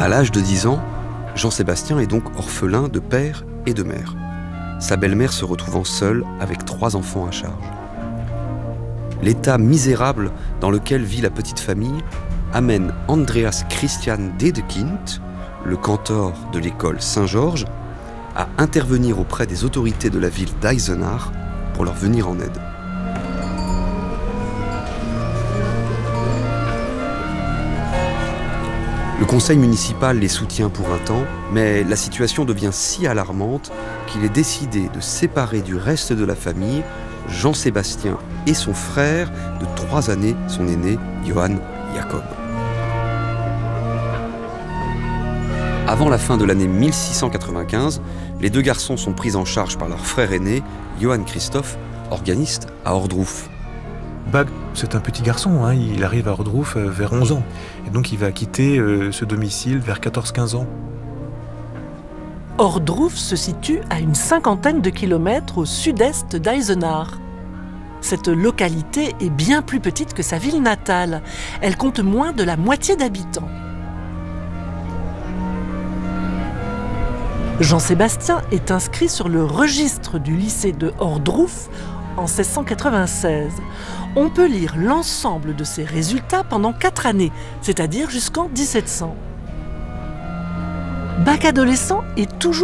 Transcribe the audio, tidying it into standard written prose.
À l'âge de 10 ans, Jean-Sébastien est donc orphelin de père et de mère. Sa belle-mère se retrouvant seule avec 3 enfants à charge. L'état misérable dans lequel vit la petite famille amène Andreas Christian Dedekind, le cantor de l'école Saint-Georges, à intervenir auprès des autorités de la ville d'Eisenach pour leur venir en aide. Le conseil municipal les soutient pour un temps, mais la situation devient si alarmante qu'il est décidé de séparer du reste de la famille Jean-Sébastien et son frère de 3 années, son aîné, Johann Jakob. Avant la fin de l'année 1695, les 2 garçons sont pris en charge par leur frère aîné, Johann Christoph, organiste à Ohrdruf. Bach, c'est un petit garçon, il arrive à Ohrdruf vers 11 ans. Et donc il va quitter ce domicile vers 14-15 ans. Ohrdruf se situe à une 50aine de kilomètres au sud-est d'Eisenach. Cette localité est bien plus petite que sa ville natale. Elle compte moins de la moitié d'habitants. Jean-Sébastien est inscrit sur le registre du lycée de Ohrdruf en 1696. On peut lire l'ensemble de ses résultats pendant 4 années, c'est-à-dire jusqu'en 1700. Bach adolescent est toujours